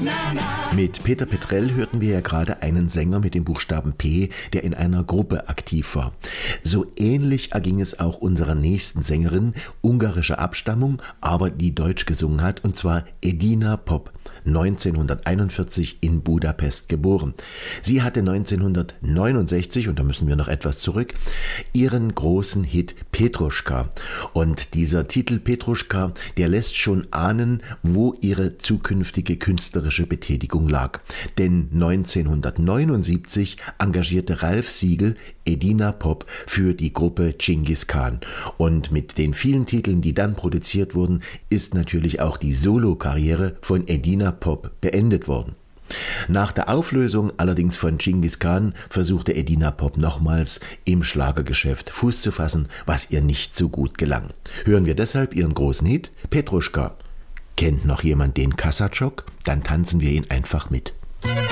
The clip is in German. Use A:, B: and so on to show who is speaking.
A: Mit Peter Petrell hörten wir ja gerade einen Sänger mit dem Buchstaben P, der in einer Gruppe aktiv war. So ähnlich erging es auch unserer nächsten Sängerin, ungarischer Abstammung, aber die Deutsch gesungen hat, und zwar Edina Pop, 1941 in Budapest geboren. Sie hatte 1969, und da müssen wir noch etwas zurück, ihren großen Hit Petruschka. Und dieser Titel Petruschka, der lässt schon ahnen, wo ihre zukünftige künstlerische Betätigung lag. Denn 1979 engagierte Ralf Siegel Edina Pop für die Gruppe Dschingis Khan. Und mit den vielen Titeln, die dann produziert wurden, ist natürlich auch die Solokarriere von Edina Pop beendet worden. Nach der Auflösung allerdings von Dschingis Khan versuchte Edina Pop nochmals im Schlagergeschäft Fuß zu fassen, was ihr nicht so gut gelang. Hören wir deshalb ihren großen Hit Petruschka. Kennt noch jemand den Kassatschok? Dann tanzen wir ihn einfach mit.